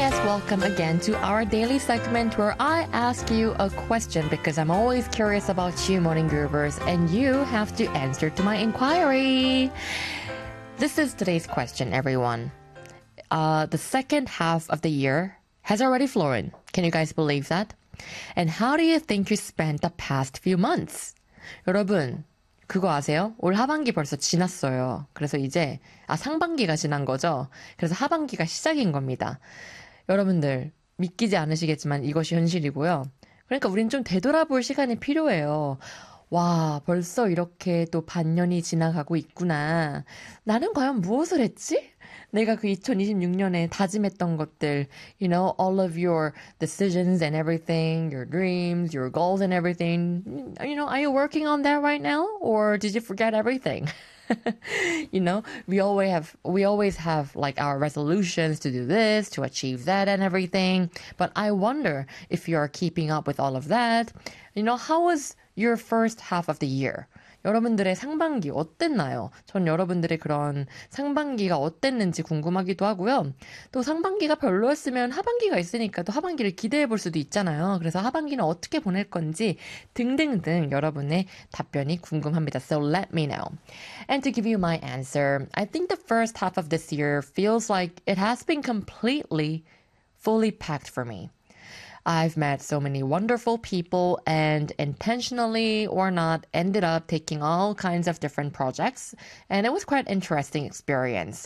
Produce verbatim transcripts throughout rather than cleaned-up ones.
yes, welcome again to our daily segment where I ask you a question because I'm always curious about you, Morning Groovers, and you have to answer to my inquiry. This is today's question, everyone. Uh, the second half of the year has already flown. Can you guys believe that? And how do you think you spent the past few months? 여러분, 그거 아세요? 올 하반기 벌써 지났어요. 그래서 이제 아 상반기가 지난 거죠. 그래서 하반기가 시작인 겁니다. 여러분들 믿기지 않으시겠지만 이것이 현실이고요. 그러니까 우린 좀 되돌아볼 시간이 필요해요. 와, 벌써 이렇게 또 반년이 지나가고 있구나. 나는 과연 무엇을 했지? 내가 그 이천이십육 년에 다짐했던 것들, you know, all of your decisions and everything, your dreams, your goals and everything, you know, are you working on that right now? Or did you forget everything? You know, we always have, we always have like our resolutions to do this, to achieve that and everything. But I wonder if you are keeping up with all of that. You know, how was your first half of the year? 여러분들의 상반기 어땠나요? 전 여러분들의 그런 상반기가 어땠는지 궁금하기도 하고요. 또 상반기가 별로였으면 하반기가 있으니까 또 하반기를 기대해 볼 수도 있잖아요. 그래서 하반기는 어떻게 보낼 건지 등등등 여러분의 답변이 궁금합니다. So let me know. And to give you my answer, I think the first half of this year feels like it has been completely, fully packed for me. I've met so many wonderful people and intentionally or not ended up taking all kinds of different projects. And it was quite an interesting experience.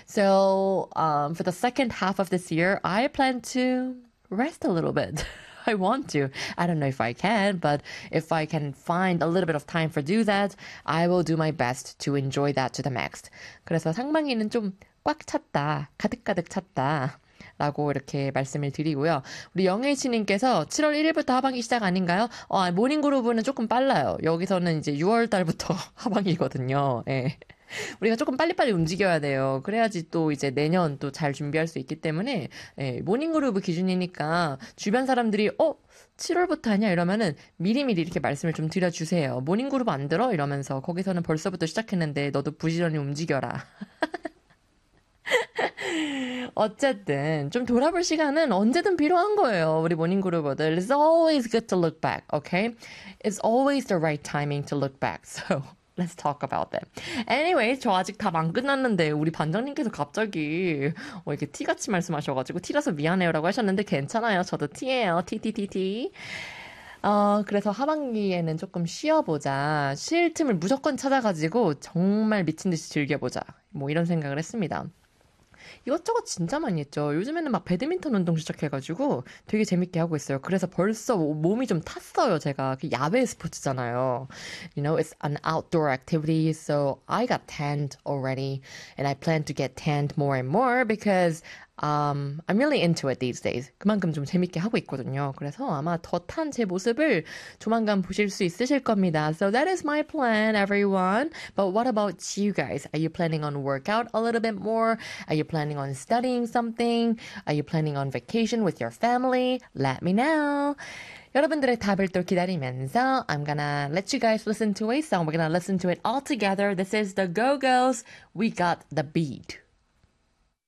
So um, for the second half of this year, I plan to rest a little bit. I want to. I don't know if I can, but if I can find a little bit of time for do that, I will do my best to enjoy that to the max. 그래서 상반기는 좀 꽉 찼다, 가득가득 찼다. 라고 이렇게 말씀을 드리고요. 우리 영애씨님께서 칠월 일일부터 하반기 시작 아닌가요? 어, 모닝그루브는 조금 빨라요. 여기서는 이제 유월 달부터 하반기거든요. 예. 우리가 조금 빨리빨리 움직여야 돼요. 그래야지 또 이제 내년 또 잘 준비할 수 있기 때문에 예, 모닝그루브 기준이니까 주변 사람들이 어? 칠월부터 하냐? 이러면은 미리미리 이렇게 말씀을 좀 드려주세요. 모닝그루브 안 들어? 이러면서 거기서는 벌써부터 시작했는데 너도 부지런히 움직여라. 어쨌든 좀 돌아볼 시간은 언제든 필요한 거예요. 우리 모닝그루버들. It's always good to look back, okay? It's always the right timing to look back. So let's talk about that. Anyway, 저 아직 답 안 끝났는데 우리 반장님께서 갑자기 어, 이렇게 T같이 말씀하셔가지고 T라서 미안해요라고 하셨는데 괜찮아요. 저도 T예요. T, T, T, T. 어, 그래서 하반기에는 조금 쉬어보자. 쉴 틈을 무조건 찾아가지고 정말 미친 듯이 즐겨보자. 뭐 이런 생각을 했습니다. 이것저것 진짜 많이 했죠. 요즘에는 막 배드민턴 운동 시작해가지고 되게 재밌게 하고 있어요. 그래서 벌써 몸이 좀 탔어요. 제가 그 야외 스포츠잖아요. You know, it's an outdoor activity, so I got tanned already, and I plan to get tanned more and more because Um, I'm really into it these days. 그만큼 좀 재밌게 하고 있거든요. 그래서 아마 더 탄 제 모습을 조만간 보실 수 있으실 겁니다. So that is my plan, everyone. But what about you guys? Are you planning on workout a little bit more? Are you planning on studying something? Are you planning on vacation with your family? Let me know. 여러분들의 답을 또 기다리면서 I'm gonna let you guys listen to a song. We're gonna listen to it all together. This is the Go-Go's We Got the Beat.